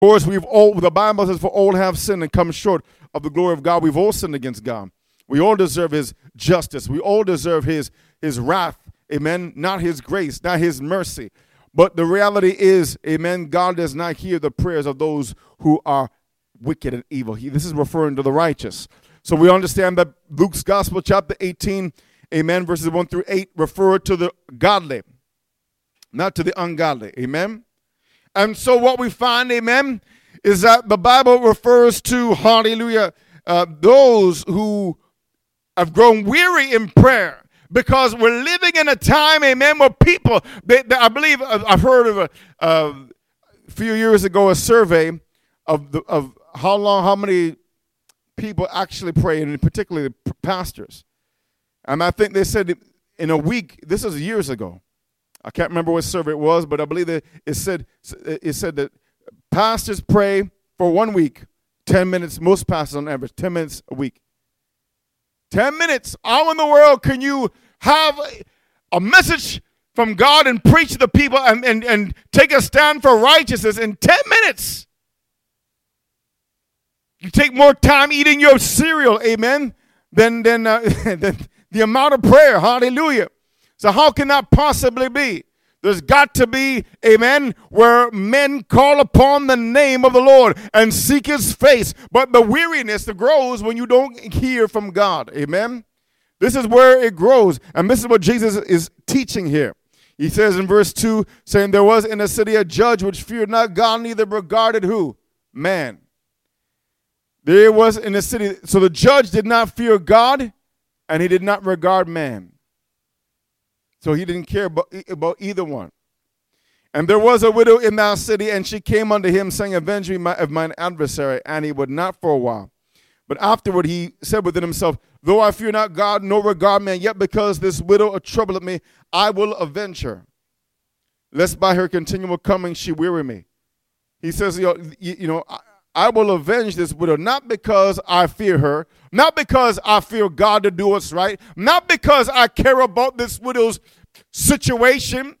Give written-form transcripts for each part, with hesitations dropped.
Of course, the Bible says, for all have sinned and come short of the glory of God. We've all sinned against God. We all deserve his justice. We all deserve his wrath. Amen. Not his grace, not his mercy. But the reality is, amen, God does not hear the prayers of those who are wicked and evil. This is referring to the righteous. So we understand that Luke's Gospel, chapter 18, amen, verses 1 through 8, refer to the godly, not to the ungodly. Amen. And so what we find, amen, is that the Bible refers to, hallelujah, those who have grown weary in prayer, because we're living in a time, amen, where people, I believe I've heard of a few years ago a survey of how many people actually pray, and particularly pastors. And I think they said in a week, this is years ago. I can't remember what survey it was, but I believe that it said that pastors pray for 1 week, 10 minutes, most pastors on average, 10 minutes a week. 10 minutes. How in the world can you have a message from God and preach to the people and take a stand for righteousness in 10 minutes? You take more time eating your cereal, amen, than the amount of prayer. Hallelujah. So how can that possibly be? There's got to be, amen, where men call upon the name of the Lord and seek his face. But the weariness that grows when you don't hear from God. Amen. This is where it grows. And this is what Jesus is teaching here. He says in verse 2, saying, there was in the city a judge which feared not God, neither regarded who? Man. There was in the city. So the judge did not fear God, and he did not regard man. So he didn't care about either one. And there was a widow in that city, and she came unto him, saying, avenge me of mine adversary. And he would not for a while. But afterward he said within himself, though I fear not God, nor regard man, yet because this widow troubleth me, I will avenge her, lest by her continual coming she weary me. He says, I will avenge this widow, not because I fear her, not because I fear God to do what's right, not because I care about this widow's situation.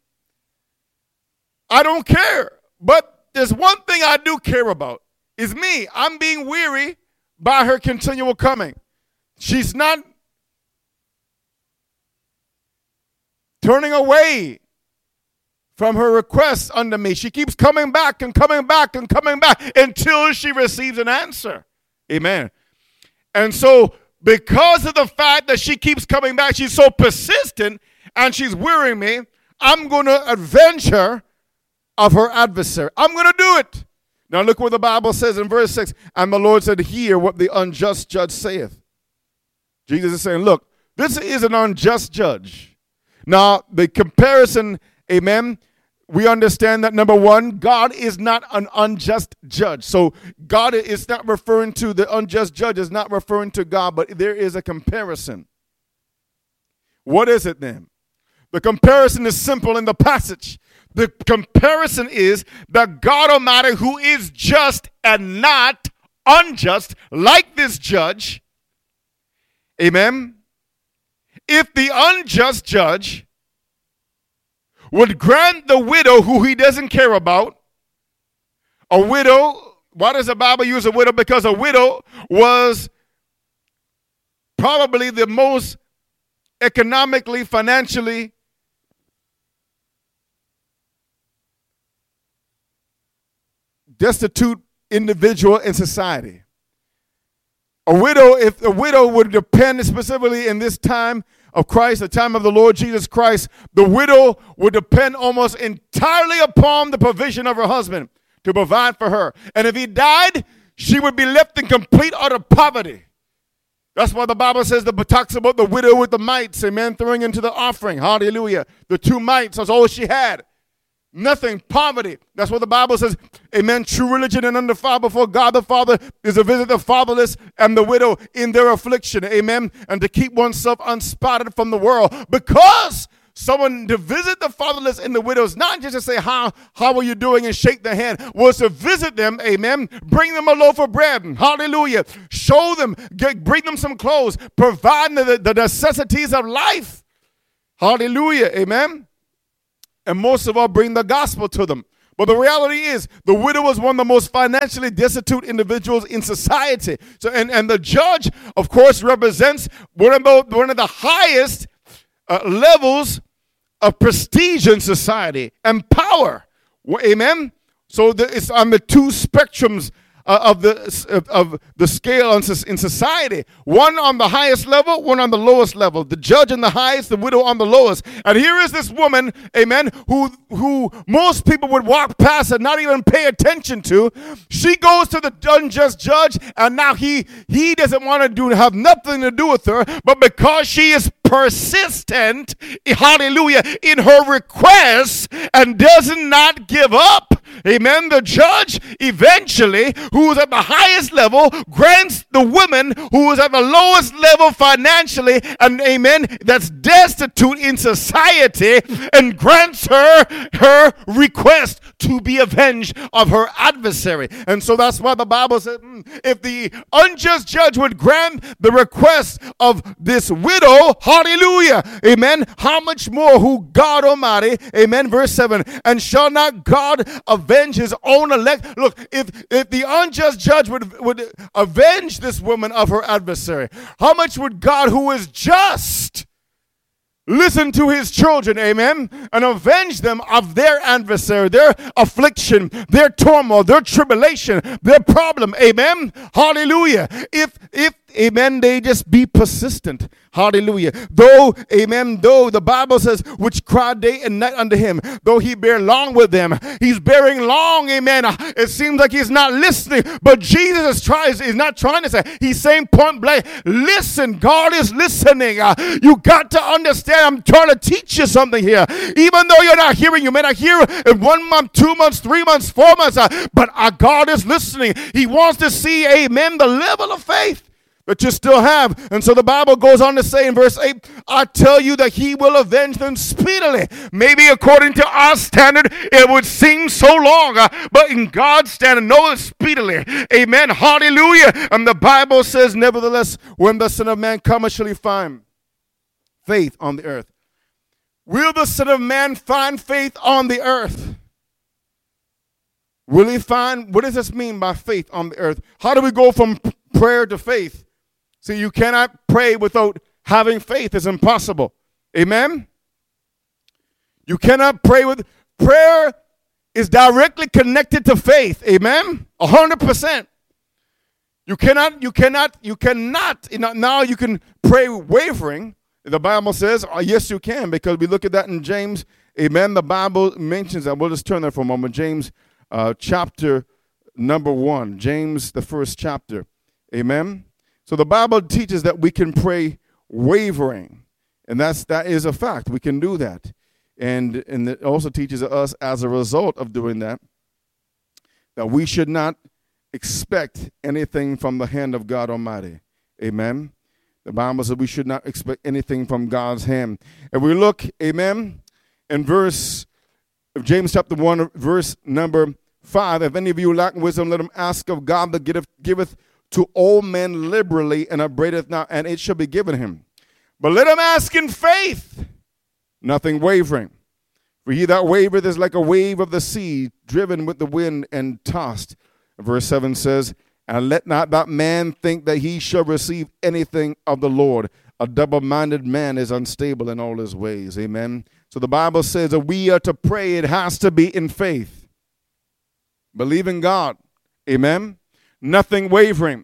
I don't care. But there's one thing I do care about, is me. I'm being weary by her continual coming. She's not turning away from her requests unto me. She keeps coming back and coming back and coming back until she receives an answer. Amen. And so because of the fact that she keeps coming back, she's so persistent and she's wearying me, I'm going to avenge her of her adversary. I'm going to do it. Now look what the Bible says in verse 6. And the Lord said, hear what the unjust judge saith. Jesus is saying, look, this is an unjust judge. Now the comparison, amen, we understand that, number one, God is not an unjust judge. So God is not referring to the unjust judge, is not referring to God, but there is a comparison. What is it then? The comparison is simple in the passage. The comparison is that God Almighty, who is just and not unjust, like this judge, amen, if the unjust judge would grant the widow who he doesn't care about, a widow, why does the Bible use a widow? Because a widow was probably the most economically, financially destitute individual in society. A widow, if a widow would depend specifically in this time of Christ, the time of the Lord Jesus Christ, the widow would depend almost entirely upon the provision of her husband to provide for her. And if he died, she would be left in complete utter poverty. That's why the Bible says, that talks about the widow with the mites, amen, throwing into the offering. Hallelujah. The 2 mites, that's all she had. Nothing, poverty. That's what the Bible says, amen. True religion and undefiled before God the Father is to visit the fatherless and the widow in their affliction, amen. And to keep oneself unspotted from the world. Because someone to visit the fatherless and the widows, not just to say, how are you doing and shake their hand, was to visit them, amen. Bring them a loaf of bread, hallelujah. Show them, bring them some clothes, provide the necessities of life, hallelujah, amen. And most of all, bring the gospel to them. But the reality is, the widow was one of the most financially destitute individuals in society. So, and the judge, of course, represents one of the highest levels of prestige in society and power. Amen. So it's on the two spectrums of the scale in society. One on the highest level, one on the lowest level. The judge on the highest, the widow on the lowest. And here is this woman, amen, who most people would walk past and not even pay attention to. She goes to the unjust judge, and now he doesn't want to have nothing to do with her, but because she is persistent, hallelujah, in her requests and does not give up, amen, the judge eventually, who is at the highest level, grants the woman who is at the lowest level financially, and amen, that's destitute in society, and grants her request to be avenged of her adversary. And so that's why the Bible says, if the unjust judge would grant the request of this widow, hallelujah, amen, how much more who God Almighty, amen, verse 7, and shall not God avenge his own elect? Look, if the unjust judge would avenge this woman of her adversary, how much would God, who is just, listen to his children, amen, and avenge them of their adversary, their affliction, their turmoil, their tribulation, their problem, amen, hallelujah. If amen, they just be persistent, hallelujah. Though, amen, though the Bible says, which cry day and night unto him, though he bear long with them, he's bearing long, amen. It seems like he's not listening, but Jesus is not trying to say, he's saying point blank, listen, God is listening. You got to understand, I'm trying to teach you something here. Even though you're not hearing, you may not hear in 1 month, 2 months, 3 months, 4 months, but our God is listening. He wants to see, amen, the level of faith that you still have. And so the Bible goes on to say in verse 8, I tell you that he will avenge them speedily. Maybe according to our standard, it would seem so long, but in God's standard, no, it's speedily. Amen. Hallelujah. And the Bible says, nevertheless, when the Son of Man cometh, shall he find faith on the earth. Will the Son of Man find faith on the earth? Will he find, what does this mean by faith on the earth? How do we go from prayer to faith? See, you cannot pray without having faith. It's impossible. Amen? You cannot pray with, prayer is directly connected to faith. Amen? 100%. You cannot, now you can pray wavering. The Bible says, yes, you can, because we look at that in James. Amen? The Bible mentions that. We'll just turn there for a moment. James chapter number 1. James, the first chapter. Amen? So the Bible teaches that we can pray wavering, and that is a fact. We can do that. And it also teaches us, as a result of doing that we should not expect anything from the hand of God Almighty. Amen? The Bible says we should not expect anything from God's hand. And we look, amen, in James chapter 1, verse number 5, if any of you lack wisdom, let him ask of God that giveth to all men liberally and upbraideth not, and it shall be given him. But let him ask in faith, nothing wavering. For he that wavereth is like a wave of the sea, driven with the wind and tossed. Verse 7 says, and let not that man think that he shall receive anything of the Lord. A double-minded man is unstable in all his ways. Amen. So the Bible says that we are to pray. It has to be in faith. Believe in God. Amen. Nothing wavering.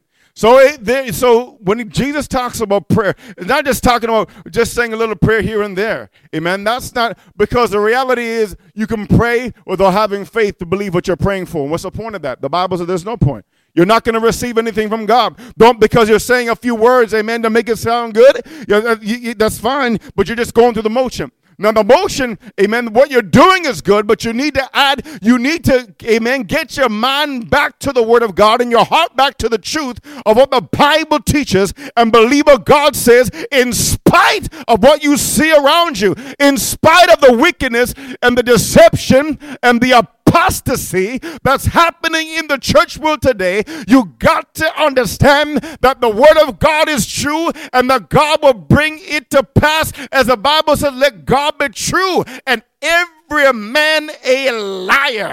So when Jesus talks about prayer, it's not just talking about just saying a little prayer here and there. Amen. That's not, because the reality is you can pray without having faith to believe what you're praying for. And what's the point of that? The Bible says there's no point. You're not going to receive anything from God. Don't, because you're saying a few words, amen, to make it sound good. That's fine, but you're just going through the motion. Now, the motion, amen, what you're doing is good, but you need to, amen, get your mind back to the Word of God and your heart back to the truth of what the Bible teaches, and believe what God says in spite of what you see around you, in spite of the wickedness and the deception and the apostasy that's happening in the church world today. You got to understand that the Word of God is true, and that God will bring it to pass. As the Bible says, let God be true and every man a liar.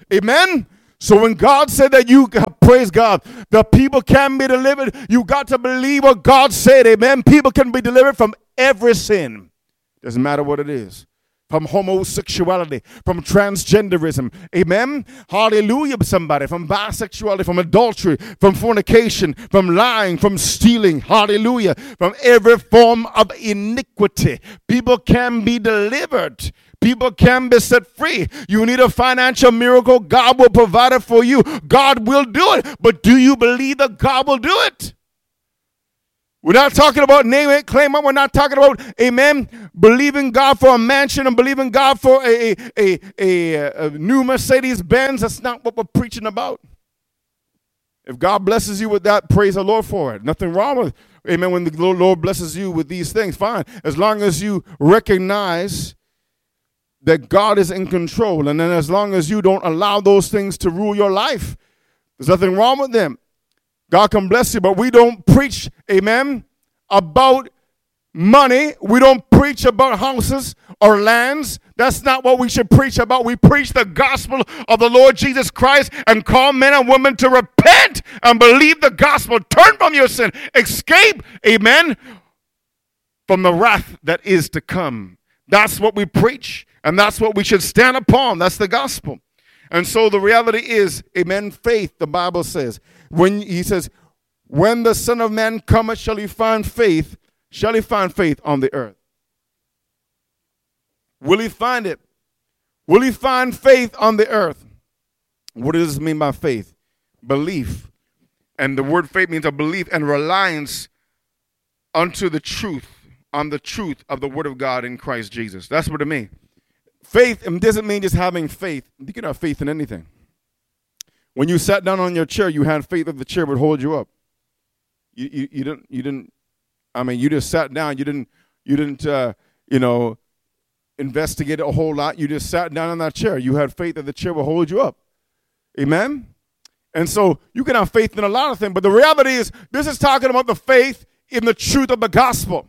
Amen? So when God said that you, praise God, the people can be delivered, you got to believe what God said. Amen? People can be delivered from every sin. Doesn't matter what it is. From homosexuality, from transgenderism, amen, hallelujah, somebody, from bisexuality, from adultery, from fornication, from lying, from stealing, hallelujah, from every form of iniquity. People can be delivered. People can be set free. You need a financial miracle, God will provide it for you. God will do it, but do you believe that God will do it? We're not talking about name it, claim it. We're not talking about, amen, believing God for a mansion and believing God for a new Mercedes Benz. That's not what we're preaching about. If God blesses you with that, praise the Lord for it. Nothing wrong with, amen, when the Lord blesses you with these things, fine. As long as you recognize that God is in control, and then as long as you don't allow those things to rule your life, there's nothing wrong with them. God can bless you, but we don't preach, amen, about money. We don't preach about houses or lands. That's not what we should preach about. We preach the gospel of the Lord Jesus Christ and call men and women to repent and believe the gospel. Turn from your sin. Escape, amen, from the wrath that is to come. That's what we preach, and that's what we should stand upon. That's the gospel. And so the reality is, amen, faith, the Bible says. When he says, when the Son of Man cometh, shall he find faith on the earth? Will he find it? Will he find faith on the earth? What does this mean by faith? Belief. And the word faith means a belief and reliance unto the truth, on the truth of the word of God in Christ Jesus. That's what it means. Faith doesn't mean just having faith. You can have faith in anything. When you sat down on your chair, you had faith that the chair would hold you up. You didn't. I mean, you just sat down. You didn't. Investigate a whole lot. You just sat down on that chair. You had faith that the chair would hold you up. Amen. And so you can have faith in a lot of things, but the reality is, this is talking about the faith in the truth of the gospel.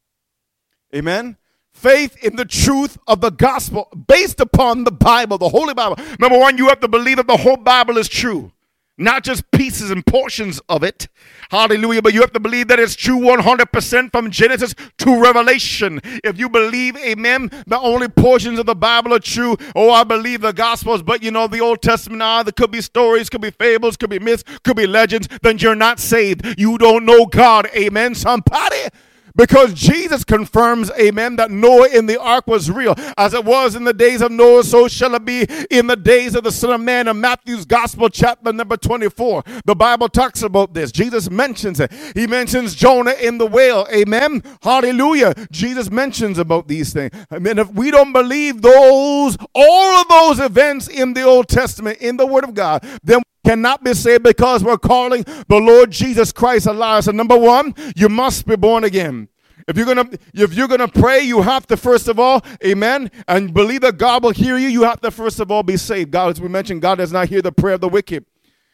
Amen. Faith in the truth of the gospel based upon the Bible, the Holy Bible. Number one, you have to believe that the whole Bible is true. Not just pieces and portions of it. Hallelujah. But you have to believe that it's true 100% from Genesis to Revelation. If you believe, amen, the only portions of the Bible are true. Oh, I believe the Gospels, but the Old Testament, there could be stories, could be fables, could be myths, could be legends. Then you're not saved. You don't know God. Amen, somebody. Because Jesus confirms, amen, that Noah in the ark was real. As it was in the days of Noah, so shall it be in the days of the Son of Man. In Matthew's Gospel, chapter number 24, the Bible talks about this. Jesus mentions it. He mentions Jonah in the whale. Amen. Hallelujah. Jesus mentions about these things. I mean, if we don't believe all of those events in the Old Testament, in the Word of God, then cannot be saved, because we're calling the Lord Jesus Christ a liar. So number one, you must be born again. If you're gonna pray, you have to first of all, amen, and believe that God will hear you. You have to first of all be saved. God, as we mentioned, God does not hear the prayer of the wicked.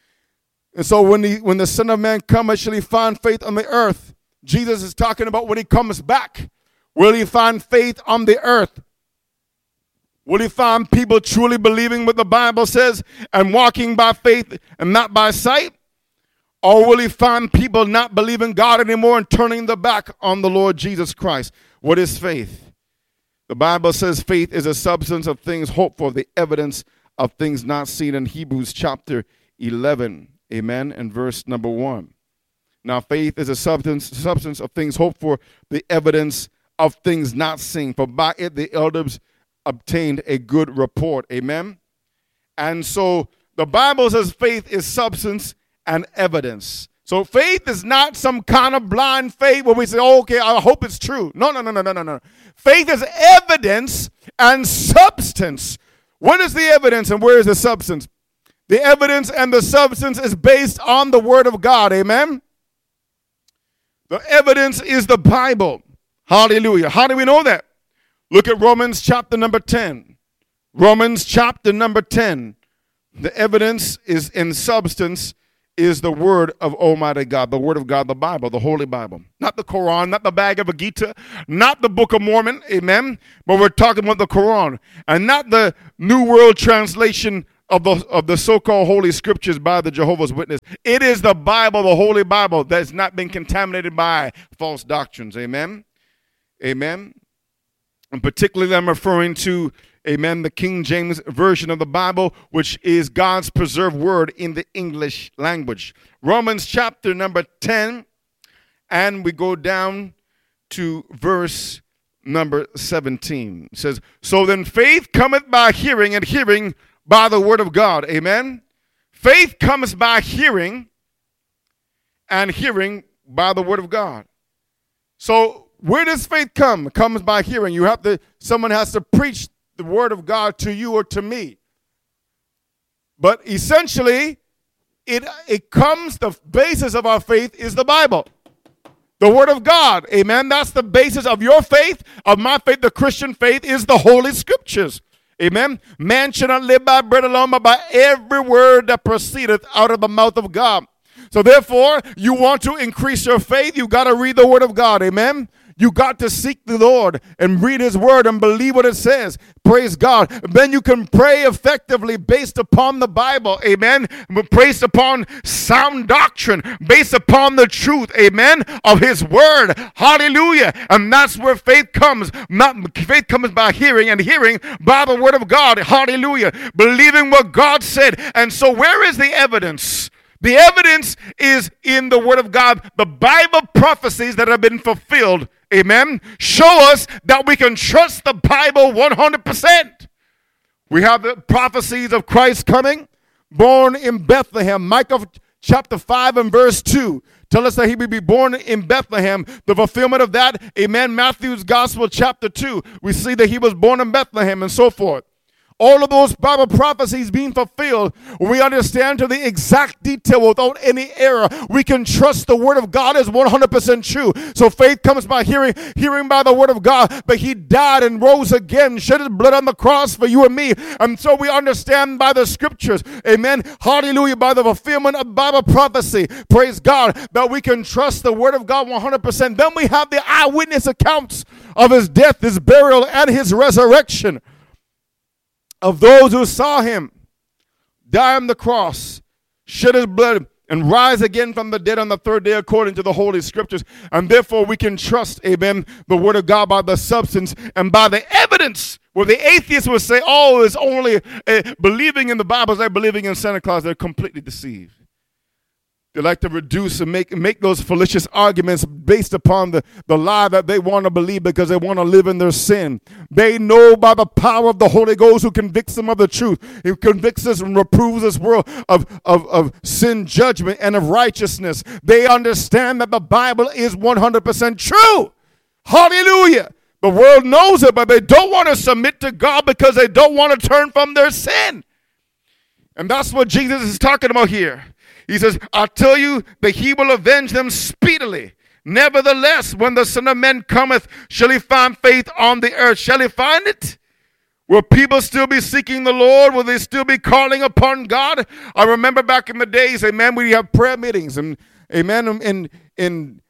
And so when the Son of Man comes, shall he find faith on the earth? Jesus is talking about when he comes back. Will he find faith on the earth? Will he find people truly believing what the Bible says and walking by faith and not by sight? Or will he find people not believing God anymore and turning their back on the Lord Jesus Christ? What is faith? The Bible says faith is a substance of things hoped for, the evidence of things not seen, in Hebrews chapter 11, amen, and verse number 1. Now faith is a substance of things hoped for, the evidence of things not seen. For by it the elders obtained a good report. Amen. And so the Bible says faith is substance and evidence. So faith is not some kind of blind faith where we say, oh, okay, I hope it's true. No. Faith is evidence and substance. What is the evidence and where is the substance? The evidence and the substance is based on the Word of God. Amen. The evidence is the Bible. Hallelujah. How do we know that? Look at Romans chapter number 10. Romans chapter number 10. The evidence is in substance is the word of Almighty God, the word of God, the Bible, the Holy Bible. Not the Quran, not the Bhagavad Gita, not the Book of Mormon, amen, but we're talking about the Quran, and not the New World Translation of the so-called Holy Scriptures by the Jehovah's Witness. It is the Bible, the Holy Bible, that's not been contaminated by false doctrines. Amen? Amen? And particularly I'm referring to, amen, the King James Version of the Bible, which is God's preserved word in the English language. Romans chapter number 10, and we go down to verse number 17. It says, so then faith cometh by hearing, and hearing by the word of God. Amen? Faith comes by hearing, and hearing by the word of God. So where does faith come? It comes by hearing. Someone has to preach the word of God to you or to me. But essentially, it comes, the basis of our faith is the Bible. The word of God. Amen. That's the basis of your faith, of my faith. The Christian faith is the Holy Scriptures. Amen. Man shall not live by bread alone, but by every word that proceedeth out of the mouth of God. So therefore, you want to increase your faith, you got to read the word of God. Amen. You got to seek the Lord and read his word and believe what it says. Praise God. Then you can pray effectively based upon the Bible. Amen. Based upon sound doctrine. Based upon the truth. Amen. Of his word. Hallelujah. And that's where faith comes. Faith comes by hearing, and hearing by the word of God. Hallelujah. Believing what God said. And so where is the evidence? The evidence is in the word of God. The Bible prophecies that have been fulfilled, amen, show us that we can trust the Bible 100%. We have the prophecies of Christ coming, born in Bethlehem. Micah chapter 5 and verse 2 tell us that he will be born in Bethlehem. The fulfillment of that, amen, Matthew's gospel chapter 2, we see that he was born in Bethlehem and so forth. All of those Bible prophecies being fulfilled, we understand to the exact detail without any error. We can trust the word of God is 100% true. So faith comes by hearing, hearing by the word of God. But he died and rose again, shed his blood on the cross for you and me. And so we understand by the scriptures, amen, hallelujah, by the fulfillment of Bible prophecy, praise God, that we can trust the word of God 100%. Then we have the eyewitness accounts of his death, his burial, and his resurrection. Of those who saw him die on the cross, shed his blood, and rise again from the dead on the third day according to the Holy Scriptures. And therefore we can trust, amen, the word of God by the substance and by the evidence. Where the atheists would say, oh, it's only believing in the Bible is like believing in Santa Claus. They're completely deceived. They like to reduce and make those fallacious arguments based upon the lie that they want to believe because they want to live in their sin. They know by the power of the Holy Ghost who convicts them of the truth. He convicts us and reproves this world of sin, judgment, and of righteousness. They understand that the Bible is 100% true. Hallelujah. The world knows it, but they don't want to submit to God because they don't want to turn from their sin. And that's what Jesus is talking about here. He says, I tell you that he will avenge them speedily. Nevertheless, when the Son of Man cometh, shall he find faith on the earth? Shall he find it? Will people still be seeking the Lord? Will they still be calling upon God? I remember back in the days, amen, we have prayer meetings, and amen, in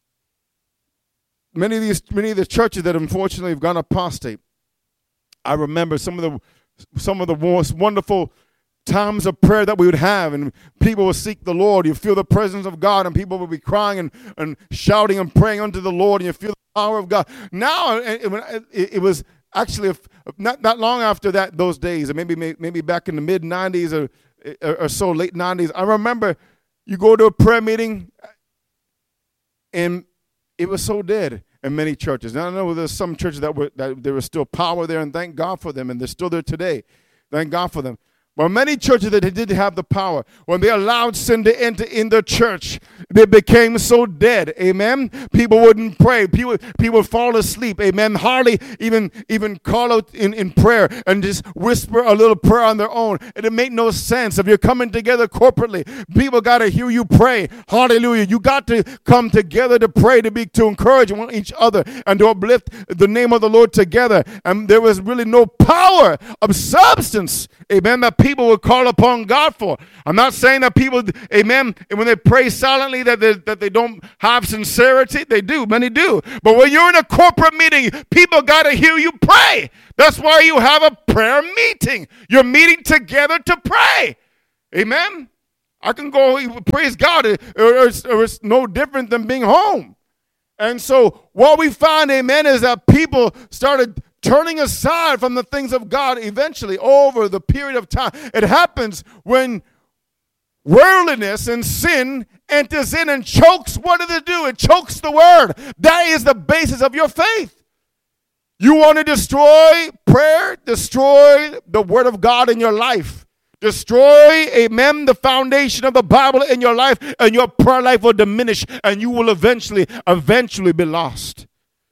many of the churches that unfortunately have gone apostate. I remember some of the most wonderful times of prayer that we would have, and people would seek the Lord. You feel the presence of God, and people would be crying and shouting and praying unto the Lord, and you feel the power of God. Now, it was actually not long after that, those days, or maybe back in the mid-'90s or so, late 90s, I remember you go to a prayer meeting, and it was so dead in many churches. Now, I know there's some churches that there was still power there, and thank God for them, and they're still there today. Thank God for them. But many churches that did have the power, when they allowed sin to enter in the church, they became so dead. Amen. People wouldn't pray. People would fall asleep. Amen. Hardly even call out in prayer and just whisper a little prayer on their own. And it made no sense. If you're coming together corporately, people got to hear you pray. Hallelujah. You got to come together to pray, to encourage each other and to uplift the name of the Lord together. And there was really no power of substance, amen, that people would call upon God for. I'm not saying that people, amen, when they pray silently, say that they don't have sincerity. They do. Many do. But when you're in a corporate meeting, people got to hear you pray. That's why you have a prayer meeting. You're meeting together to pray. Amen? I can go, praise God, or it's no different than being home. And so what we find, amen, is that people started turning aside from the things of God eventually over the period of time. It happens when worldliness and sin enters in and chokes. What does it do? It chokes the word. That is the basis of your faith. You want to destroy prayer? Destroy the word of God in your life. Destroy, amen, the foundation of the Bible in your life, and your prayer life will diminish, and you will eventually be lost.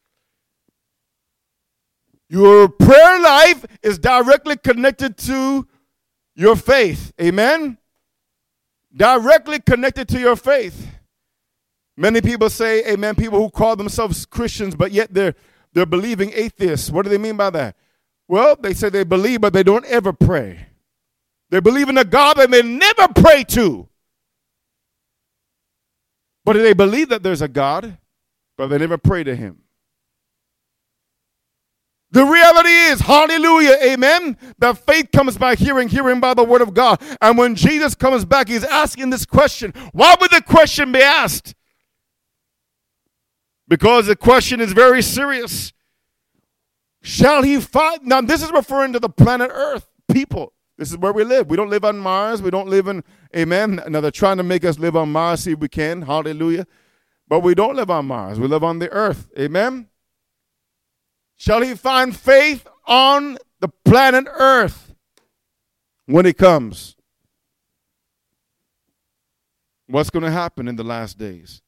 Your prayer life is directly connected to your faith. Amen? Directly connected to your faith. Many people say, amen, people who call themselves Christians, but yet they're believing atheists. What do they mean by that? Well, they say they believe, but they don't ever pray. They believe in a God that they never pray to. But they believe that there's a God, but they never pray to him. The reality is, hallelujah, amen, that faith comes by hearing by the word of God. And when Jesus comes back, he's asking this question. Why would the question be asked? Because the question is very serious. Shall he find? Now, this is referring to the planet Earth, people. This is where we live. We don't live on Mars. We don't live in, amen. Now, they're trying to make us live on Mars, see if we can. Hallelujah. But we don't live on Mars. We live on the earth. Amen. Shall he find faith on the planet Earth when he comes? What's going to happen in the last days?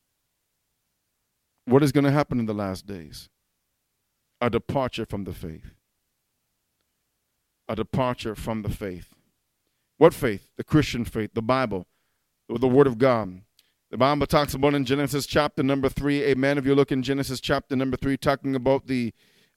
What is going to happen in the last days? A departure from the faith. A departure from the faith. What faith? The Christian faith, the Bible, the Word of God. The Bible talks about in Genesis chapter number 3, amen. If you look in Genesis chapter number 3, talking about the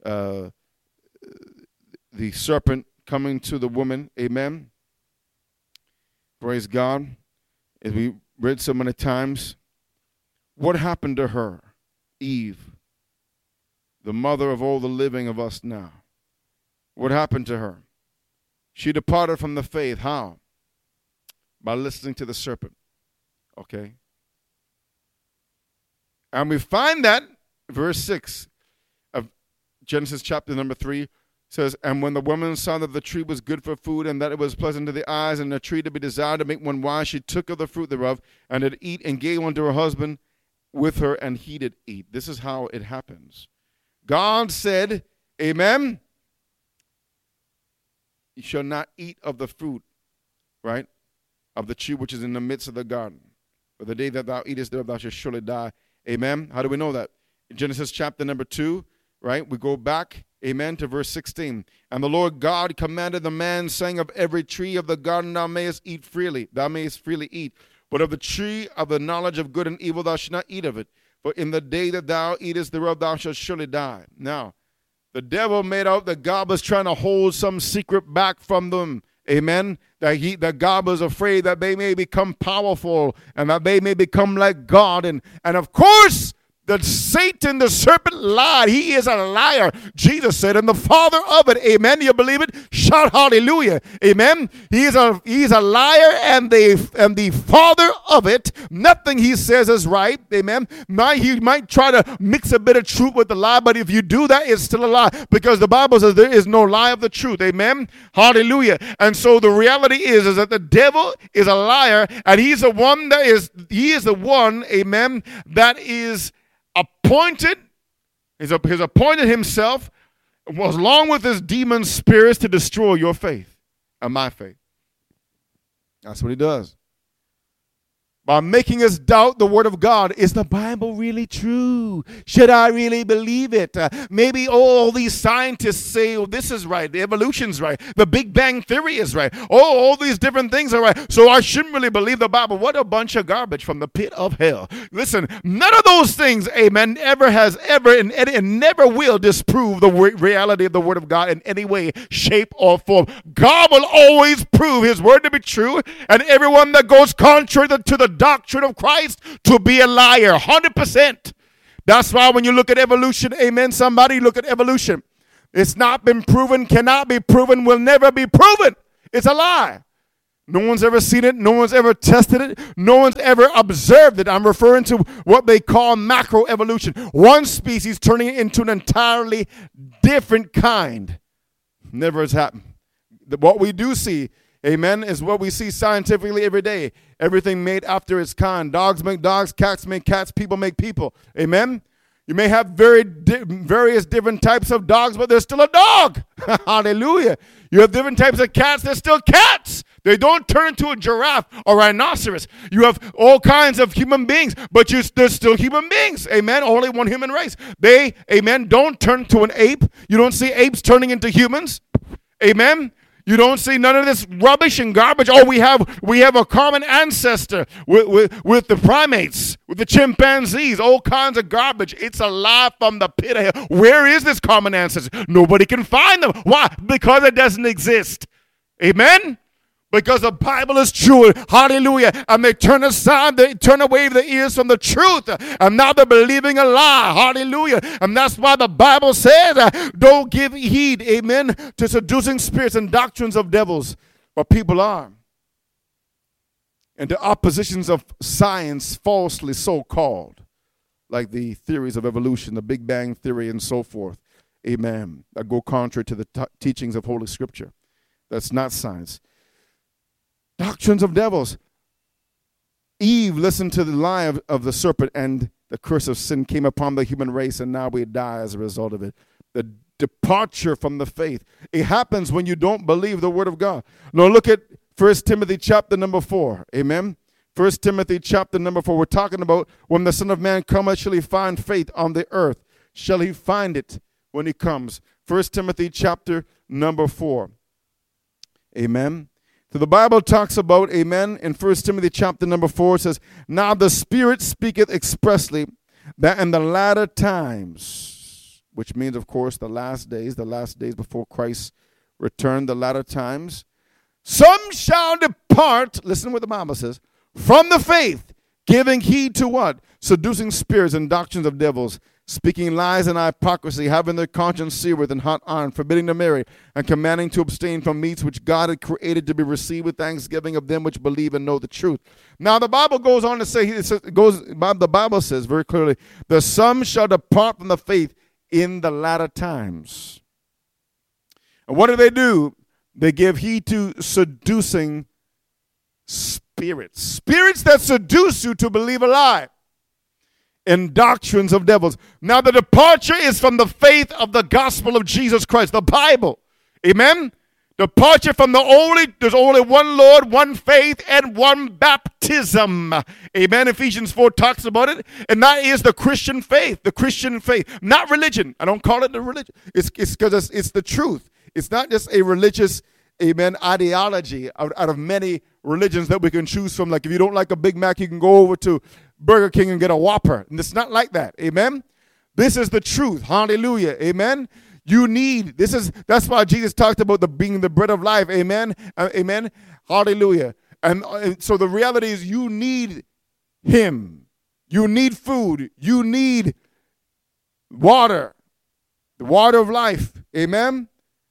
serpent coming to the woman, amen. Praise God. As we read so many times, what happened to her? Eve, the mother of all the living of us now. What happened to her? She departed from the faith. How? By listening to the serpent. Okay? And we find that, verse 6 of Genesis chapter number 3 says, and when the woman saw that the tree was good for food, and that it was pleasant to the eyes, and a tree to be desired to make one wise, she took of the fruit thereof, and did eat, and gave unto her husband with her, and he did eat. This is how it happens. God said, amen, you shall not eat of the fruit, right, of the tree which is in the midst of the garden. For the day that thou eatest thereof, thou shalt surely die. Amen. How do we know that? In Genesis chapter number 2, right, we go back, amen, to verse 16. And the Lord God commanded the man, saying, of every tree of the garden thou mayest eat freely, thou mayest freely eat. But of the tree of the knowledge of good and evil thou shalt not eat of it. For in the day that thou eatest thereof, thou shalt surely die. Now, the devil made out that God was trying to hold some secret back from them. Amen. That God was afraid that they may become powerful and that they may become like God. And of course, that Satan, the serpent, lied. He is a liar. Jesus said, and the father of it. Amen. Do you believe it? Shout hallelujah. Amen. He's a liar and the father of it. Nothing he says is right. Amen. He might try to mix a bit of truth with the lie, but if you do that, it's still a lie, because the Bible says there is no lie of the truth. Amen. Hallelujah. And so the reality is that the devil is a liar, and he is the one, amen, that is appointed, he's appointed himself along with his demon spirits to destroy your faith and my faith. That's what he does. By making us doubt the word of God. Is the Bible really true? Should I really believe it? Maybe all these scientists say, oh, this is right. The evolution's right. The Big Bang Theory is right. Oh, all these different things are right. So I shouldn't really believe the Bible. What a bunch of garbage from the pit of hell. Listen, none of those things, amen, and never will disprove the reality of the word of God in any way, shape, or form. God will always prove his word to be true, and everyone that goes contrary to the doctrine of Christ to be a liar, 100%. That's why when you look at evolution, amen, somebody look at evolution. It's not been proven, cannot be proven, will never be proven. It's a lie. No one's ever seen it. No one's ever tested it. No one's ever observed it. I'm referring to what they call macroevolution. One species turning into an entirely different kind. Never has happened. What we do see, amen, is what we see scientifically every day. Everything made after its kind. Dogs make dogs, cats make cats, people make people. Amen? You may have various different types of dogs, but there's still a dog. Hallelujah. You have different types of cats, there's still cats. They don't turn into a giraffe or rhinoceros. You have all kinds of human beings, but there's still human beings. Amen. Only one human race. They, amen, don't turn to an ape. You don't see apes turning into humans. Amen. You don't see none of this rubbish and garbage. Oh, we have a common ancestor with the primates, with the chimpanzees, all kinds of garbage. It's a lie from the pit of hell. Where is this common ancestor? Nobody can find them. Why? Because it doesn't exist. Amen? Because the Bible is true. Hallelujah. And they turn aside, they turn away their ears from the truth. And now they're believing a lie. Hallelujah. And that's why the Bible says, don't give heed, amen, to seducing spirits and doctrines of devils. But people are. And the oppositions of science, falsely so called, like the theories of evolution, the Big Bang Theory, and so forth. Amen. That go contrary to the teachings of Holy Scripture. That's not science. Doctrines of devils. Eve listened to the lie of the serpent, and the curse of sin came upon the human race, and now we die as a result of it. The departure from the faith. It happens when you don't believe the word of God. Now look at 1 Timothy chapter number 4. Amen. 1 Timothy chapter number 4. We're talking about when the Son of Man cometh, shall he find faith on the earth? Shall he find it when he comes? 1 Timothy chapter number 4. Amen. So the Bible talks about, amen, in 1 Timothy chapter number 4, it says, now the Spirit speaketh expressly that in the latter times, which means, of course, the last days before Christ's return, the latter times, some shall depart, listen what the Bible says, from the faith, giving heed to what? Seducing spirits and doctrines of devils, speaking lies and hypocrisy, having their conscience seared with hot iron, forbidding to marry, and commanding to abstain from meats which God had created to be received with thanksgiving of them which believe and know the truth. Now the Bible goes on to say, the Bible says very clearly, the some shall depart from the faith in the latter times. And what do? They give heed to seducing spirits. Spirits that seduce you to believe a lie. And doctrines of devils. Now the departure is from the faith of the gospel of Jesus Christ, the Bible. Amen? Departure from there's only one Lord, one faith, and one baptism. Amen? Ephesians 4 talks about it. And that is the Christian faith. Not religion. I don't call it a religion. It's because it's the truth. It's not just a religious, amen, ideology out of many religions that we can choose from. Like if you don't like a Big Mac, you can go over to Burger King and get a Whopper. And it's not like that. Amen. This is the truth. Hallelujah. Amen. That's why Jesus talked about being the bread of life. Amen. Amen. Hallelujah. And so the reality is you need him. You need food. You need water. The water of life. Amen.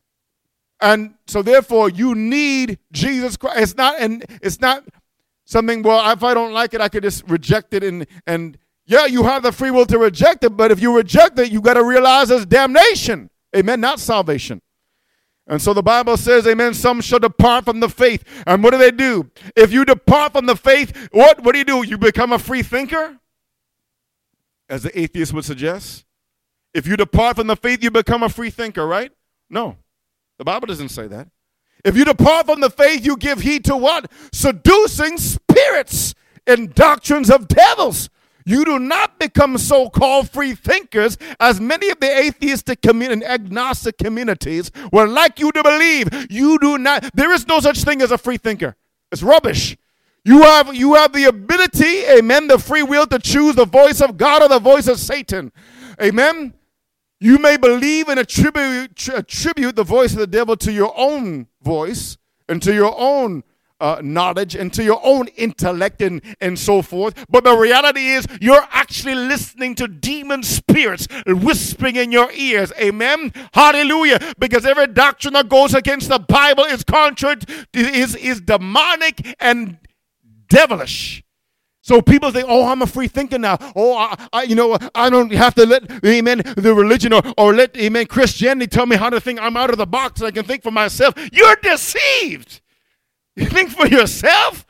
And so therefore you need Jesus Christ. It's not something, well, if I don't like it, I could just reject it. And yeah, you have the free will to reject it, but if you reject it, you got to realize it's damnation. Amen, not salvation. And so the Bible says, amen, some shall depart from the faith. And what do? If you depart from the faith, what do? You become a free thinker? As the atheist would suggest. If you depart from the faith, you become a free thinker, right? No, the Bible doesn't say that. If you depart from the faith, you give heed to what? Seducing spirits and doctrines of devils. You do not become so-called free thinkers as many of the atheistic and agnostic communities would like you to believe. You do not. There is no such thing as a free thinker. It's rubbish. You have the ability, amen, the free will to choose the voice of God or the voice of Satan. Amen. You may believe and attribute the voice of the devil to your own voice and to your own knowledge and to your own intellect and so forth. But the reality is you're actually listening to demon spirits whispering in your ears. Amen. Hallelujah. Because every doctrine that goes against the Bible is contrary, is demonic and devilish. So people think, oh, I'm a free thinker now. Oh, I don't have to let, amen, the religion or let, amen, Christianity tell me how to think. I'm out of the box. I can think for myself. You're deceived. You think for yourself?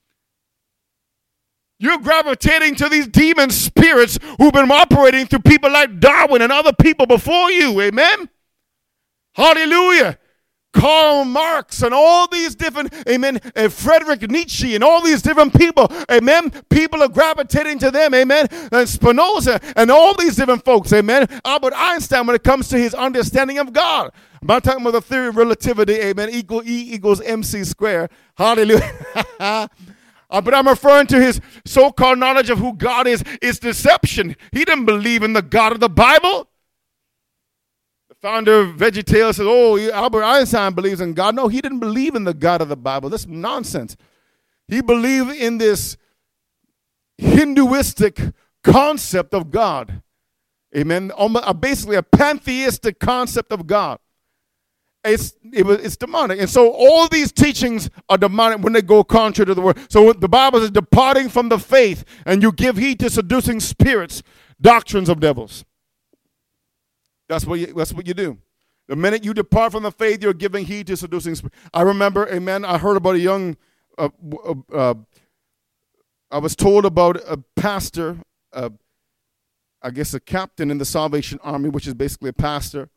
You're gravitating to these demon spirits who've been operating through people like Darwin and other people before you. Amen? Hallelujah. Karl Marx and all these different, amen, Friedrich Nietzsche and all these different people, amen, people are gravitating to them, amen, and Spinoza and all these different folks, amen, Albert Einstein when it comes to his understanding of God. I'm not talking about the theory of relativity, amen, E equals MC squared, hallelujah. But I'm referring to his so-called knowledge of who God is deception. He didn't believe in the God of the Bible. Founder of VeggieTales says, oh, Albert Einstein believes in God. No, he didn't believe in the God of the Bible. That's nonsense. He believed in this Hinduistic concept of God. Amen. Basically a pantheistic concept of God. It's demonic. And so all these teachings are demonic when they go contrary to the word. So the Bible is departing from the faith, and you give heed to seducing spirits, doctrines of devils. That's what you do. The minute you depart from the faith, you're giving heed to seducing spirits. I remember, amen, I heard about a young, I was told about a pastor, I guess a captain in the Salvation Army, which is basically a pastor.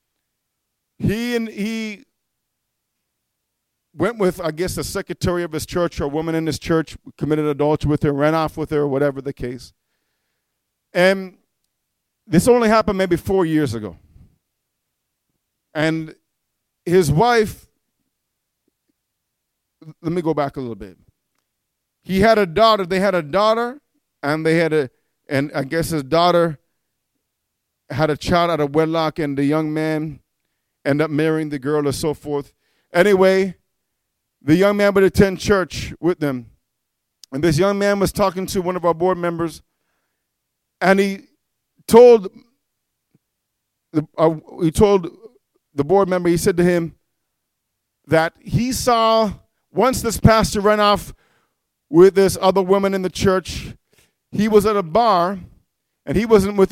He went with, I guess, the secretary of his church or a woman in his church, committed adultery with her, ran off with her, whatever the case. And this only happened maybe 4 years ago. And his wife, let me go back a little bit. He had a daughter. They had a daughter, and and I guess his daughter had a child out of wedlock, and the young man ended up marrying the girl and so forth. Anyway, the young man would attend church with them. And this young man was talking to one of our board members, and he told the board member, he said to him that he saw, once this pastor ran off with this other woman in the church, he was at a bar, and he wasn't with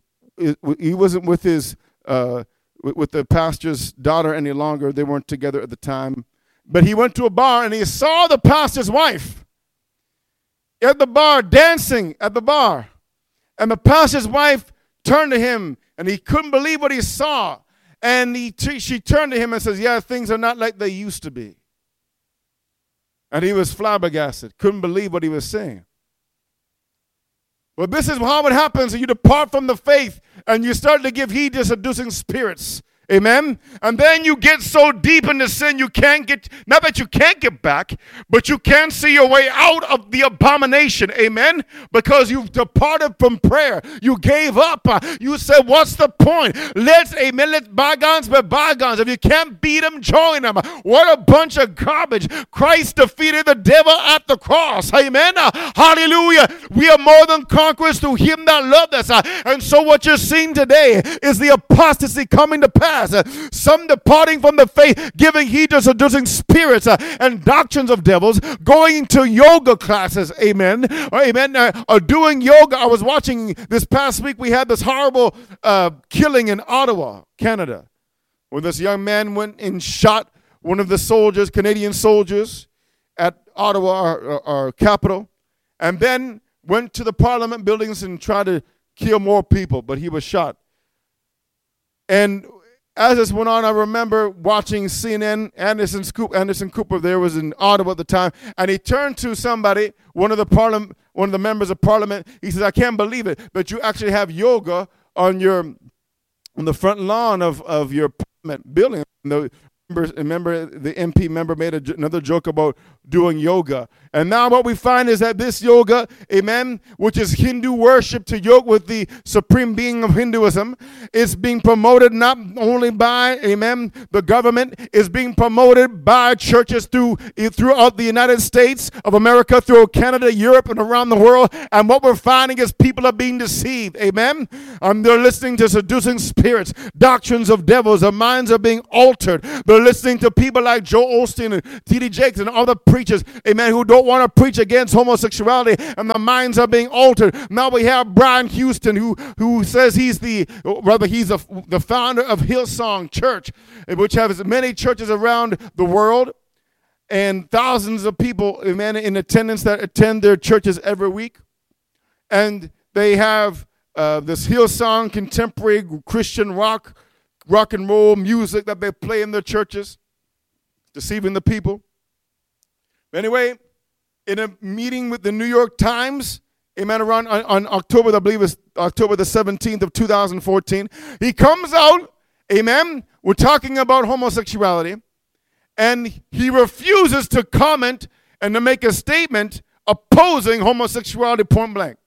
the pastor's daughter any longer. They weren't together at the time. But he went to a bar, and he saw the pastor's wife at the bar, dancing at the bar. And the pastor's wife turned to him, and he couldn't believe what he saw. And she turned to him and says, yeah, things are not like they used to be. And he was flabbergasted, couldn't believe what he was saying. Well, this is how it happens. You depart from the faith, and you start to give heed to seducing spirits. Amen. And then you get so deep into sin you can't get, not that you can't get back, but you can't see your way out of the abomination. Amen. Because you've departed from prayer. You gave up. You said, what's the point? Let bygones be bygones. If you can't beat them, join them. What a bunch of garbage. Christ defeated the devil at the cross. Amen. Hallelujah. We are more than conquerors through him that loved us. And so what you're seeing today is the apostasy coming to pass. Some departing from the faith, giving heed to seducing spirits and doctrines of devils, going to yoga classes, amen, doing yoga. I was watching this past week, we had this horrible killing in Ottawa, Canada, where this young man went and shot one of the soldiers, Canadian soldiers, at Ottawa, our capital, and then went to the Parliament buildings and tried to kill more people, but he was shot. And as this went on, I remember watching CNN. Anderson Cooper there was in Ottawa at the time, and he turned to somebody, one of the members of Parliament. He says, "I can't believe it, but you actually have yoga on the front lawn of your Parliament building, Remember the MP member made another joke about doing yoga. And now what we find is that this yoga, amen, which is Hindu worship to yoke with the supreme being of Hinduism, is being promoted not only by, amen, the government, is being promoted by churches throughout the United States of America, through Canada, Europe, and around the world. And what we're finding is people are being deceived, amen. They're listening to seducing spirits, doctrines of devils. Their minds are being altered. They're listening to people like Joel Osteen and T.D. Jakes and other preachers, amen, who don't want to preach against homosexuality, and the minds are being altered. Now we have Brian Houston, who says he's the founder of Hillsong Church, which has many churches around the world and thousands of people, amen, in attendance that attend their churches every week. And they have this Hillsong contemporary Christian rock and roll music that they play in their churches, deceiving the people. Anyway, in a meeting with the New York Times, amen, around on October, I believe it's October the 17th of 2014, he comes out, amen, we're talking about homosexuality, and he refuses to comment and to make a statement opposing homosexuality point blank.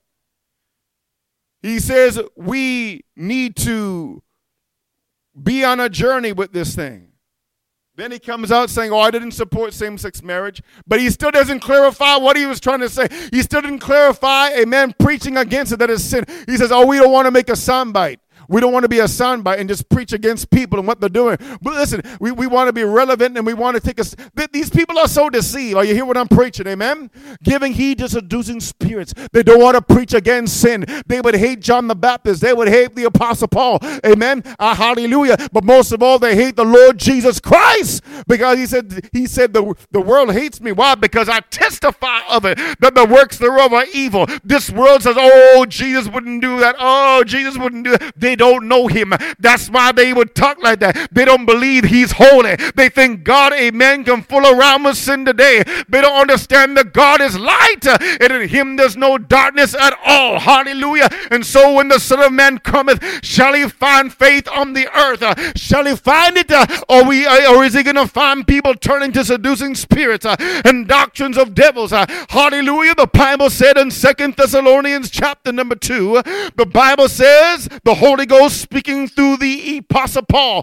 He says we need to be on a journey with this thing. Then he comes out saying, I didn't support same-sex marriage. But he still doesn't clarify what he was trying to say. He still didn't clarify, amen, preaching against it, that is sin. He says, we don't want to make a soundbite. We don't want to be a soundbite and just preach against people and what they're doing. But listen, we want to be relevant, and we want to take us. These people are so deceived. Are you hear what I'm preaching? Amen? Giving heed to seducing spirits. They don't want to preach against sin. They would hate John the Baptist. They would hate the Apostle Paul. Amen? Hallelujah. But most of all, they hate the Lord Jesus Christ, because he said the world hates me. Why? Because I testify of it, that the works thereof are evil. This world says, Jesus wouldn't do that. Jesus wouldn't do that. They don't know him. That's why they would talk like that. They don't believe he's holy. They think God, amen, can fool around with sin today. They don't understand that God is light, and in him there's no darkness at all. Hallelujah. And so when the Son of Man cometh, shall he find faith on the earth? Shall he find it? Or is he going to find people turning to seducing spirits and doctrines of devils? Hallelujah. The Bible said in 2 Thessalonians chapter number 2, the Bible says the Holy Ghost speaking through the Apostle Paul,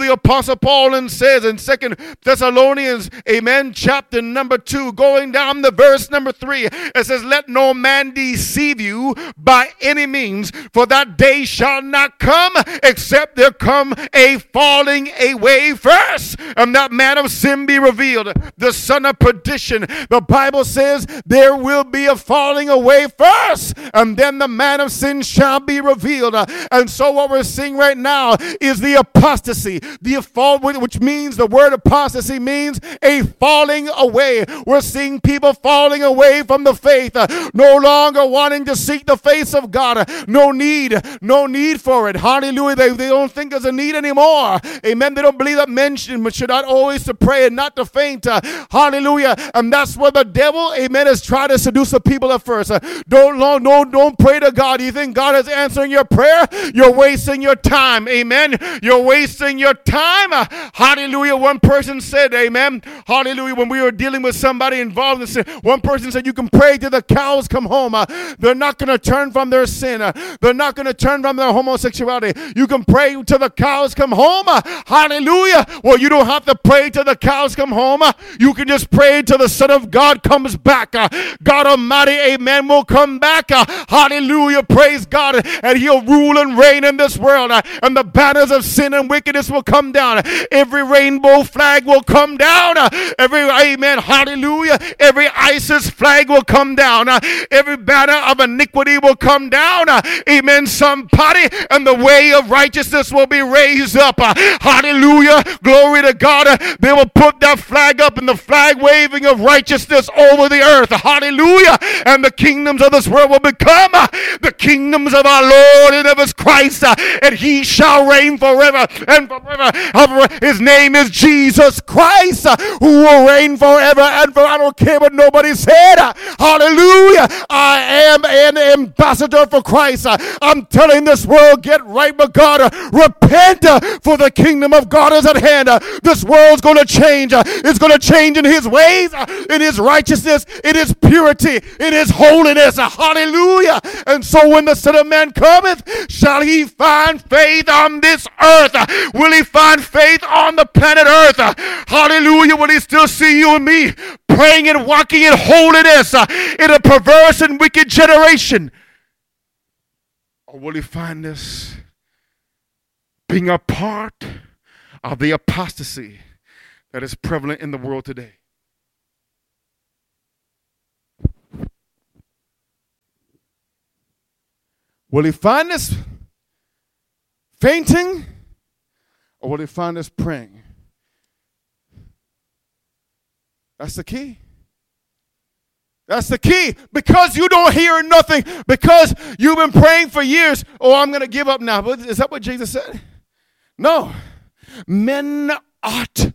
and says in 2 Thessalonians, amen, chapter number 2, going down the verse number 3, it says, let no man deceive you by any means, for that day shall not come except there come a falling away first, and that man of sin be revealed, the son of perdition. The Bible says there will be a falling away first, and then the man of sin shall be revealed. And so what we're seeing right now is the apostasy, which means the word apostasy means a falling away. We're seeing people falling away from the faith, no longer wanting to seek the face of God. No need for it. Hallelujah. They don't think there's a need anymore. Amen. They don't believe that men should not always to pray and not to faint. Hallelujah. And that's where the devil, amen, is trying to seduce the people at first. Don't pray to God. You think God is answering your prayer? You're wasting your time. Amen. You're wasting your time. Hallelujah. One person said, amen. Hallelujah. When we were dealing with somebody involved in sin, one person said, you can pray till the cows come home. They're not going to turn from their sin. They're not going to turn from their homosexuality. You can pray till the cows come home. Hallelujah. Well, you don't have to pray till the cows come home. You can just pray till the Son of God comes back. God Almighty, amen, will come back. Hallelujah. Praise God. And he'll rule and reign in this world. And the banners of sin and wickedness will come down. Every rainbow flag will come down. Amen, hallelujah. Every ISIS flag will come down. Every banner of iniquity will come down. Amen, somebody. And the way of righteousness will be raised up. Hallelujah. Glory to God. They will put that flag up in the flag waving of righteousness over the earth. Hallelujah. And the kingdoms of this world will become the kingdoms of our Lord and of his Christ Christ, and he shall reign forever and forever. His name is Jesus Christ, who will reign forever and forever. I don't care what nobody said. Hallelujah. I am an ambassador for Christ. I'm telling this world, get right with God. Repent, for the kingdom of God is at hand. This world's going to change. It's going to change in his ways, in his righteousness, in his purity, in his holiness. Hallelujah. And so when the Son of Man cometh, shall he find faith on this earth? Will he find faith on the planet earth? Hallelujah. Will he still see you and me praying and walking in holiness in a perverse and wicked generation? Or will he find us being a part of the apostasy that is prevalent in the world today? Will he find us fainting, or will he find us praying? That's the key. That's the key. Because you don't hear nothing, because you've been praying for years. Oh, I'm going to give up now. Is that what Jesus said? No. Men ought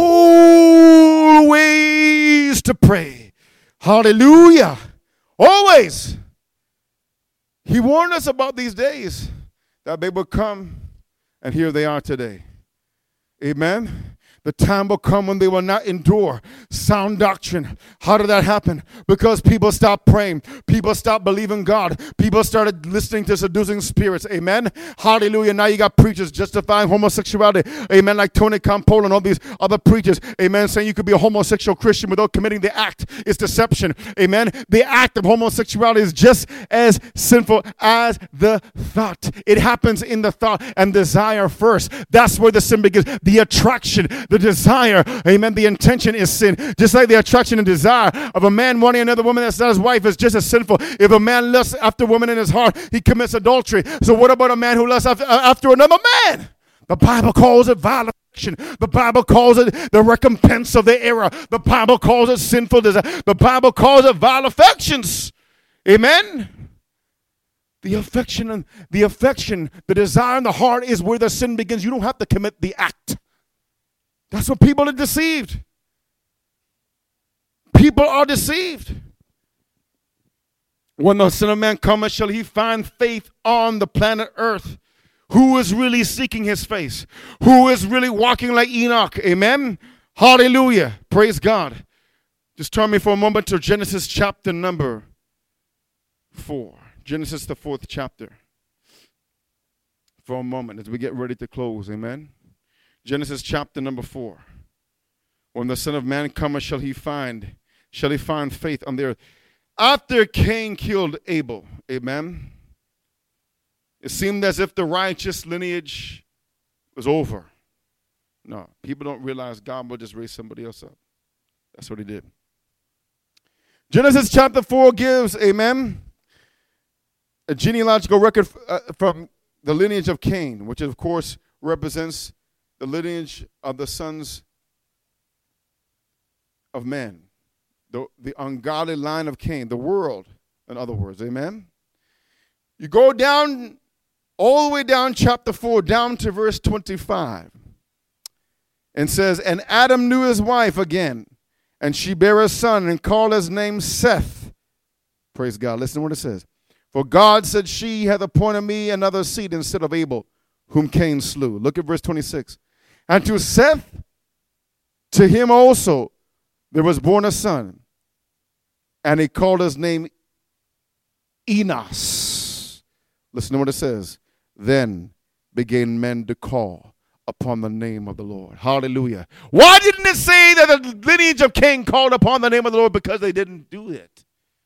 always to pray. Hallelujah. Always. He warned us about these days that they would come, and here they are today. Amen. The time will come when they will not endure sound doctrine. How did that happen? Because people stopped praying. People stopped believing God. People started listening to seducing spirits. Amen. Hallelujah. Now you got preachers justifying homosexuality. Amen. Like Tony Campolo and all these other preachers. Amen. Saying you could be a homosexual Christian without committing the act. It's deception. Amen. The act of homosexuality is just as sinful as the thought. It happens in the thought and desire first. That's where the sin begins. The attraction, the desire, amen, the intention is sin. Just like the attraction and desire of a man wanting another woman that's not his wife is just as sinful. If a man lusts after a woman in his heart, he commits adultery. So what about a man who lusts after another man? The Bible calls it violation. The Bible calls it the recompense of the error. The Bible calls it sinful desire. The Bible calls it vile affections. Amen. The affection, the desire in the heart is where the sin begins. You don't have to commit the act. That's what people are deceived. People are deceived. When the Son of Man cometh, shall he find faith on the planet earth? Who is really seeking his face? Who is really walking like Enoch? Amen? Hallelujah. Praise God. Just turn me for a moment to Genesis chapter number 4. Genesis, the 4th chapter. For a moment as we get ready to close. Amen? Genesis chapter number 4. When the Son of Man cometh, shall he find faith on the earth? After Cain killed Abel, amen, it seemed as if the righteous lineage was over. No, people don't realize God will just raise somebody else up. That's what he did. Genesis chapter 4 gives, amen, a genealogical record from the lineage of Cain, which of course represents the lineage of the sons of men, the ungodly line of Cain, the world, in other words, amen? You go down, all the way down chapter 4, down to verse 25, and says, and Adam knew his wife again, and she bare a son, and called his name Seth. Praise God. Listen to what it says. For God said, she hath appointed me another seed instead of Abel, whom Cain slew. Look at verse 26. And to Seth, to him also, there was born a son, and he called his name Enos. Listen to what it says. Then began men to call upon the name of the Lord. Hallelujah. Why didn't it say that the lineage of Cain called upon the name of the Lord? Because they didn't do it.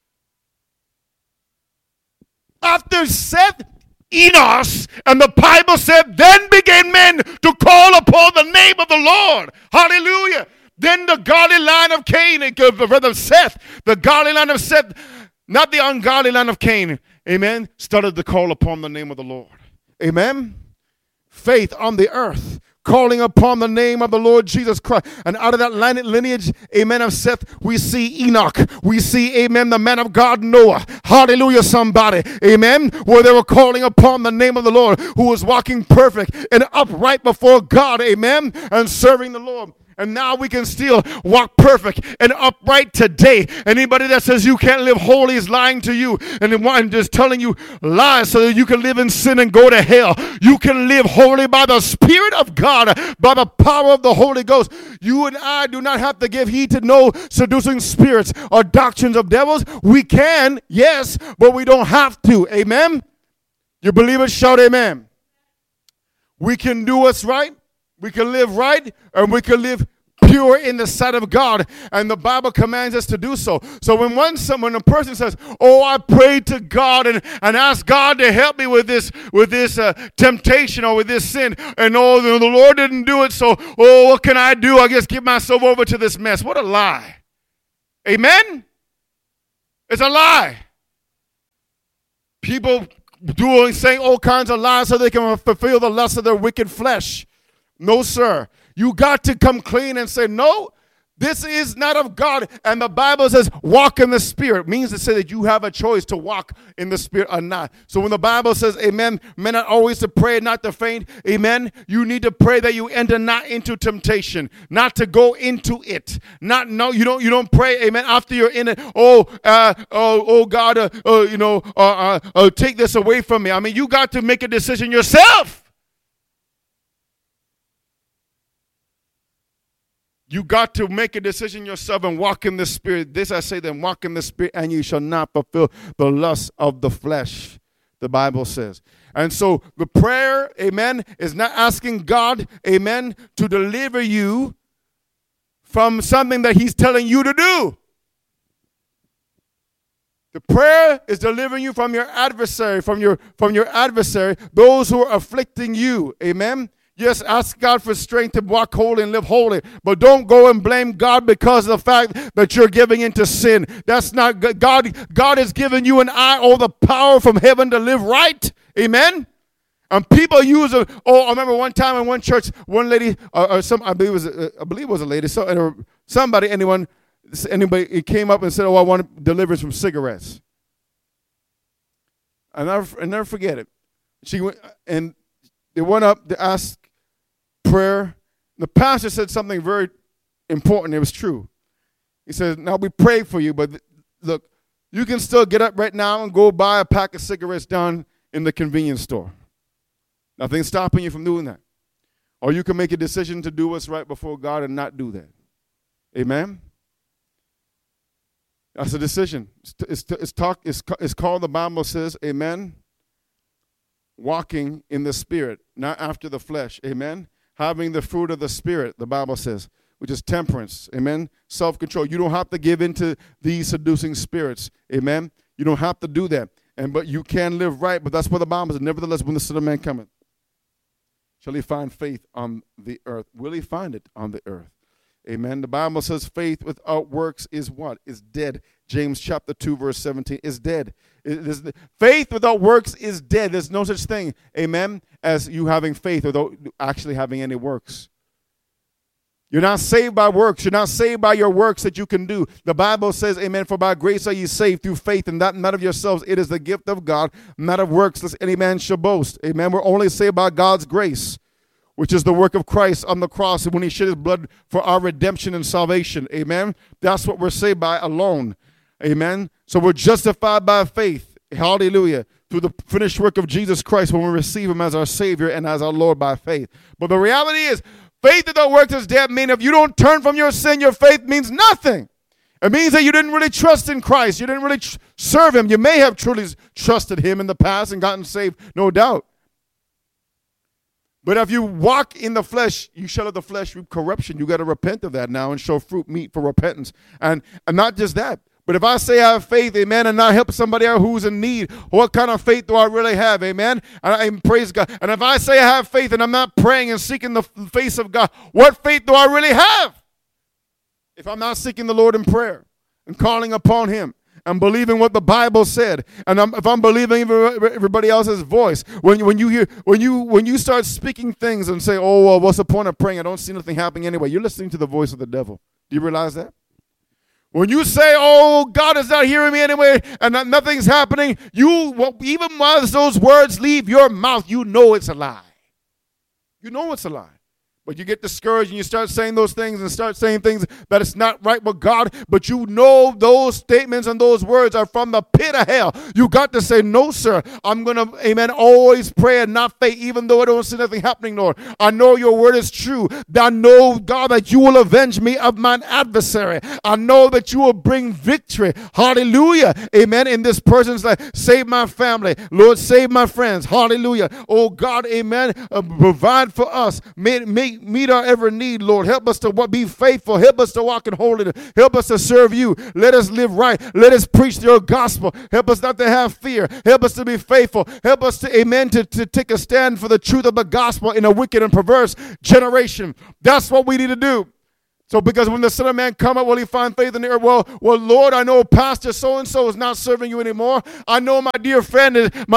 After Seth, Enos, and the Bible said, then began men to call upon the name of the Lord. Hallelujah. Then the godly line of Cain, rather Seth, the godly line of Seth, not the ungodly line of Cain, amen, started to call upon the name of the Lord. Amen. Faith on the earth calling upon the name of the Lord Jesus Christ. And out of that lineage, amen, of Seth, we see Enoch. We see, amen, the man of God, Noah. Hallelujah, somebody. Amen. Where they were calling upon the name of the Lord, who was walking perfect and upright before God. Amen. And serving the Lord. And now we can still walk perfect and upright today. Anybody that says you can't live holy is lying to you and just telling you lies so that you can live in sin and go to hell. You can live holy by the Spirit of God, by the power of the Holy Ghost. You and I do not have to give heed to no seducing spirits or doctrines of devils. We can, yes, but we don't have to. Amen? You believe it? Shout amen. We can do what's right. We can live right, and we can live pure in the sight of God, and the Bible commands us to do so. So when a person says, "Oh, I prayed to God and asked God to help me with this temptation or with this sin, and oh, the Lord didn't do it, so oh, what can I do? I guess give myself over to this mess." What a lie! Amen. It's a lie. People saying all kinds of lies so they can fulfill the lust of their wicked flesh. No, sir. You got to come clean and say, no, this is not of God. And the Bible says walk in the Spirit. It means to say that you have a choice to walk in the Spirit or not. So when the Bible says, amen, men are always to pray, not to faint. Amen. You need to pray that you enter not into temptation, not to go into it. You don't pray, amen, after you're in it. God, take this away from me. I mean, you got to make a decision yourself. You got to make a decision yourself and walk in the Spirit. This I say then, walk in the Spirit, and you shall not fulfill the lust of the flesh, the Bible says. And so the prayer, amen, is not asking God, amen, to deliver you from something that he's telling you to do. The prayer is delivering you from your adversary, from your adversary, those who are afflicting you, amen. Yes, ask God for strength to walk holy and live holy. But don't go and blame God because of the fact that you're giving into sin. That's not good. God has given you and I all the power from heaven to live right. Amen? And people use I remember one time in one church, one lady, I believe it was a lady, anybody came up and said, "Oh, I want deliverance from cigarettes." I'll never forget it. She went, and they went up to ask prayer. The pastor said something very important. It was true. He said, "Now we pray for you, but look, you can still get up right now and go buy a pack of cigarettes down in the convenience store. Nothing's stopping you from doing that. Or you can make a decision to do what's right before God and not do that." Amen? That's a decision. It's called, the Bible says, amen, walking in the Spirit, not after the flesh. Amen? Having the fruit of the Spirit, the Bible says, which is temperance. Amen? Self-control. You don't have to give in to these seducing spirits. Amen? You don't have to do that. But you can live right. But that's what the Bible says. Nevertheless, when the Son of Man cometh, shall he find faith on the earth? Will he find it on the earth? Amen. The Bible says faith without works is what? Is dead. James chapter 2 verse 17 is dead. Faith without works is dead. There's no such thing, amen, as you having faith without actually having any works. You're not saved by works. You're not saved by your works that you can do. The Bible says, amen, for by grace are ye saved through faith, and that not of yourselves. It is the gift of God, not of works, lest any man should boast. Amen. We're only saved by God's grace, which is the work of Christ on the cross when he shed his blood for our redemption and salvation. Amen. That's what we're saved by alone. Amen. So we're justified by faith. Hallelujah. Through the finished work of Jesus Christ when we receive him as our Savior and as our Lord by faith. But the reality is, faith without works is dead. Meaning if you don't turn from your sin, your faith means nothing. It means that you didn't really trust in Christ. You didn't really serve him. You may have truly trusted him in the past and gotten saved, no doubt. But if you walk in the flesh, you shall of the flesh reap corruption. You got to repent of that now and show fruit, meat for repentance. And not just that, but if I say I have faith, amen, and not help somebody out who's in need, what kind of faith do I really have, amen? And I praise God. And if I say I have faith and I'm not praying and seeking the face of God, what faith do I really have? If I'm not seeking the Lord in prayer and calling upon him I'm believing what the Bible said, and if I'm believing everybody else's voice, when you start speaking things and say, "Oh, well, what's the point of praying? I don't see nothing happening anyway." You're listening to the voice of the devil. Do you realize that? When you say, "Oh, God is not hearing me anyway," and nothing's happening, even while those words leave your mouth, you know it's a lie. You know it's a lie. But you get discouraged and you start saying those things and start saying things that it's not right with God, but you know those statements and those words are from the pit of hell. You got to say, "No, sir, I'm going to, amen, always pray and not faint, even though I don't see nothing happening, Lord. I know your word is true. I know, God, that you will avenge me of mine adversary. I know that you will bring victory." Hallelujah. Amen. In this person's life, save my family. Lord, save my friends. Hallelujah. Oh, God, amen. Provide for us. Meet our every need, Lord. Help us to be faithful. Help us to walk in holiness. Help us to serve you. Let us live right. Let us preach your gospel. Help us not to have fear. Help us to be faithful. Help us to, amen, to take a stand for the truth of the gospel in a wicked and perverse generation. That's what we need to do. So because when the Son of Man come up, will he find faith in the earth? Well, Lord, I know Pastor so-and-so is not serving you anymore. I know my dear friend,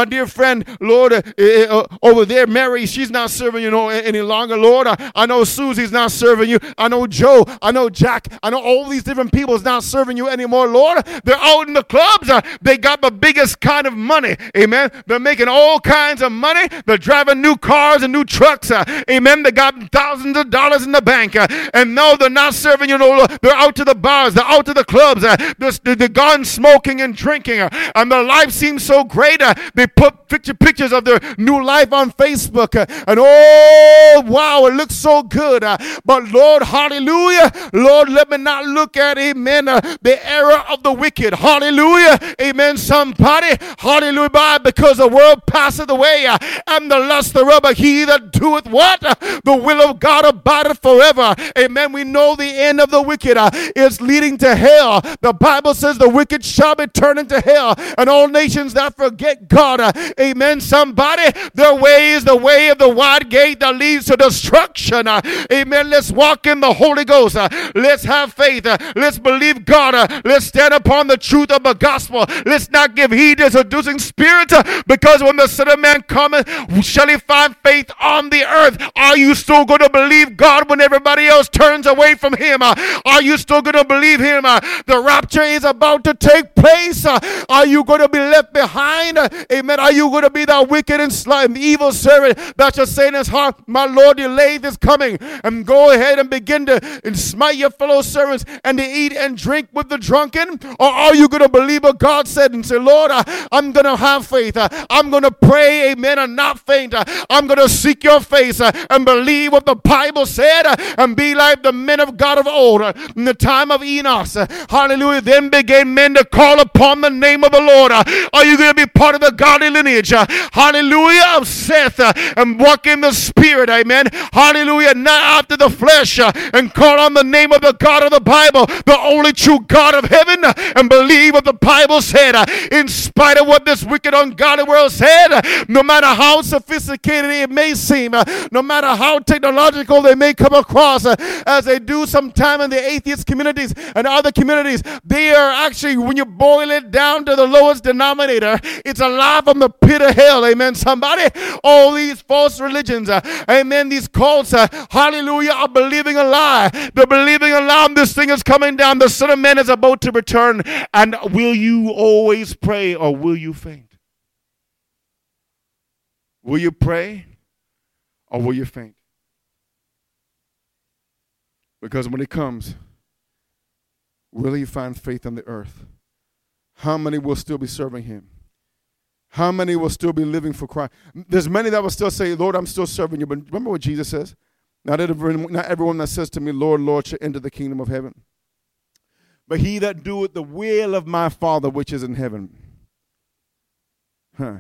Lord, over there, Mary, she's not serving you any longer, Lord. I know Susie's not serving you. I know Joe. I know Jack. I know all these different people is not serving you anymore, Lord. They're out in the clubs. They got the biggest kind of money. Amen. They're making all kinds of money. They're driving new cars and new trucks. Amen. They got thousands of dollars in the bank. And no, they're not serving you, Lord. They're out to the bars. They're out to the clubs. They're gone smoking and drinking. And their life seems so great. They put pictures of their new life on Facebook. And oh, wow, it looks so good. But Lord, hallelujah. Lord, let me not look at, amen, the error of the wicked. Hallelujah. Amen. Somebody, hallelujah, because the world passeth away and the lust thereof, but he that doeth what? The will of God abideth forever. Amen. We know the end of the wicked is leading to hell. The Bible says the wicked shall be turned into hell, and all nations that forget God. Amen. Somebody, their way is the way of the wide gate that leads to destruction. Amen. Let's walk in the Holy Ghost. Let's have faith. Let's believe God. Let's stand upon the truth of the gospel. Let's not give heed to seducing spirits, because when the Son of Man cometh, shall he find faith on the earth? Are you still going to believe God when everybody else turns away from him? Are you still going to believe him? The rapture is about to take place. Are you going to be left behind? Amen. Are you going to be that wicked and evil servant that shall say in his heart, "My Lord, delay this coming," and go ahead and begin to smite your fellow servants and to eat and drink with the drunken? Or are you going to believe what God said and say, "Lord, I'm going to have faith. I'm going to pray, amen, and not faint. I'm going to seek your face and believe what the Bible said and be like the men of God of old in the time of Enos." Hallelujah. Then began men to call upon the name of the Lord. Are you going to be part of the godly lineage? Hallelujah. Of Seth and walk in the Spirit. Amen. Hallelujah. Not after the flesh, and call on the name of the God of the Bible, the only true God of heaven, and believe what the Bible said. In spite of what this wicked, ungodly world said, no matter how sophisticated it may seem, no matter how technological they may come across, as they do sometime in the atheist communities and other communities, they are actually, when you boil it down to the lowest denominator, it's a lie from the pit of hell. Amen. Somebody, all these false religions, amen, these cults, hallelujah, are believing a lie. They're believing a lie. This thing is coming down. The Son of Man is about to return. And will you always pray, or will you faint? Will you pray, or will you faint? Because when he comes, will he find faith on the earth? How many will still be serving him? How many will still be living for Christ? There's many that will still say, "Lord, I'm still serving you." But remember what Jesus says? Not everyone that says to me, "Lord, Lord," shall enter the kingdom of heaven, but he that doeth the will of my Father which is in heaven. The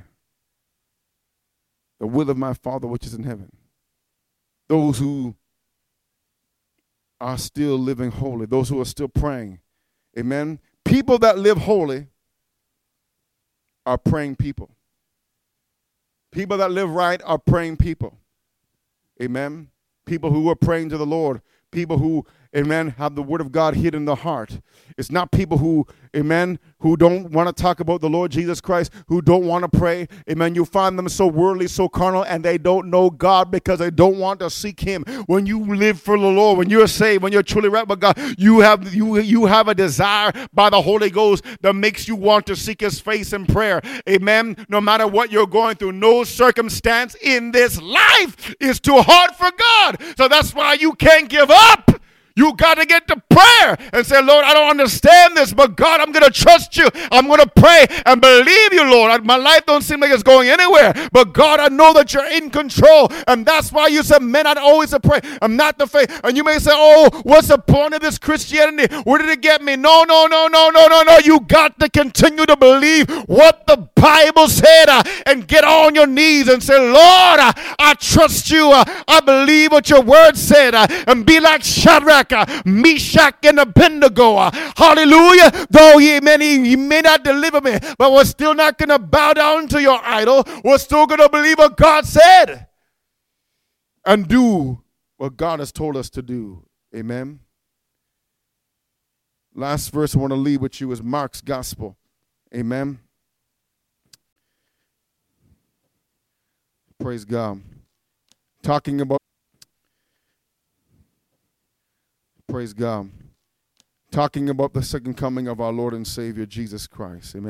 will of my Father which is in heaven. Those who are still living holy, those who are still praying. Amen. People that live holy are praying people. People that live right are praying people. Amen. People who are praying to the Lord. People who, amen, have the word of God hid in the heart. It's not people who, amen, who don't want to talk about the Lord Jesus Christ, who don't want to pray. Amen. You find them so worldly, so carnal, and they don't know God because they don't want to seek him. When you live for the Lord, when you're saved, when you're truly right with God, you have a desire by the Holy Ghost that makes you want to seek his face in prayer. Amen. No matter what you're going through, no circumstance in this life is too hard for God. So that's why you can't give up. You got to get to prayer and say, Lord, I don't understand this, but God, I'm going to trust you. I'm going to pray and believe you, Lord. My life don't seem like it's going anywhere, but God, I know that you're in control. And that's why you said, men, I'd always pray. I'm not the faith. And you may say, oh, what's the point of this Christianity? Where did it get me? No. You got to continue to believe what the Bible said and get on your knees and say, Lord, I trust you. I believe what your word said and be like Shadrach, Meshach, and Abednego. Hallelujah. Though he may not deliver me, but we're still not going to bow down to your idol. We're still going to believe what God said and do what God has told us to do. Amen. Last verse I want to leave with you is Mark's gospel. Amen. Praise God. Praise God. Talking about the second coming of our Lord and Savior, Jesus Christ. Amen.